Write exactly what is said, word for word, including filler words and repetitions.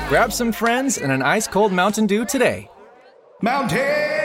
Grab some friends and an ice cold Mountain Dew today. Mountain